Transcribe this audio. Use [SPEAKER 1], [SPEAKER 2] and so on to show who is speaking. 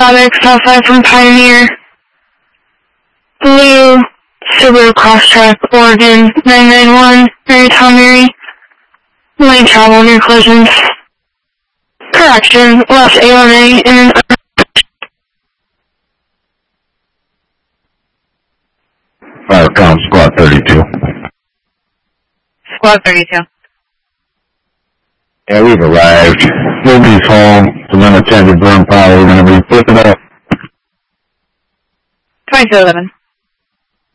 [SPEAKER 1] Alex outside from Pioneer. Blue Subaru Crosstrek, Oregon 991, Mary Tom Mary. Lane travel near collisions. Correction, left A1A and
[SPEAKER 2] Firecom Squad 32.
[SPEAKER 3] Squad 32.
[SPEAKER 2] Yeah, we've arrived. Nobody's home. Some unattended burn power. We're going to be flipping up.
[SPEAKER 3] 2211.